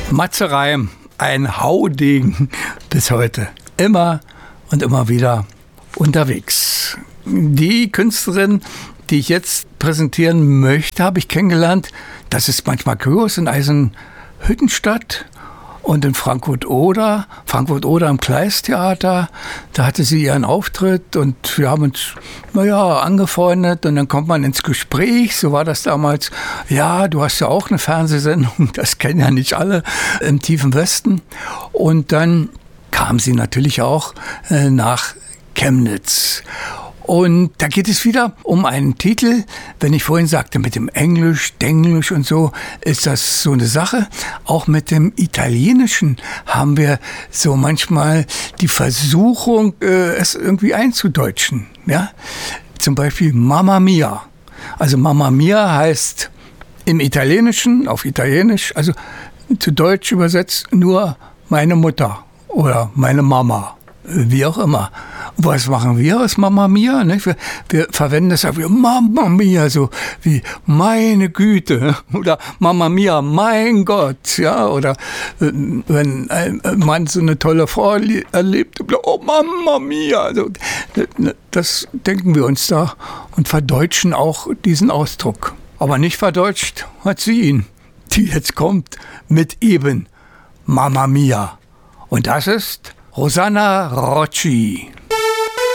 Matze Reim, ein Haudegen bis heute. Immer und immer wieder unterwegs. Die Künstlerin, die ich jetzt präsentieren möchte, habe ich kennengelernt. Das ist manchmal kurios in Eisenhüttenstadt und in Frankfurt-Oder im Kleist-Theater. Da hatte sie ihren Auftritt und wir haben uns, angefreundet und dann kommt man ins Gespräch. So war das damals. Ja, du hast ja auch eine Fernsehsendung, das kennen ja nicht alle im tiefen Westen. Und dann kam sie natürlich auch nach Chemnitz. Und da geht es wieder um einen Titel. Wenn ich vorhin sagte, mit dem Englisch, Denglisch und so, ist das so eine Sache. Auch mit dem Italienischen haben wir so manchmal die Versuchung, es irgendwie einzudeutschen. Ja? Zum Beispiel Mamma Mia. Also Mamma Mia heißt im Italienischen, auf Italienisch, also zu Deutsch übersetzt nur meine Mutter oder meine Mama. Wie auch immer. Was machen wir aus Mamma Mia? Ne? Wir verwenden das auch wie Mamma Mia, so wie meine Güte oder Mamma Mia, mein Gott, ja, oder wenn ein Mann so eine tolle Frau erlebt, oh Mamma Mia, also, das denken wir uns da und verdeutschen auch diesen Ausdruck. Aber nicht verdeutscht hat sie ihn, die jetzt kommt mit eben Mamma Mia. Und das ist Rosanna Rocci.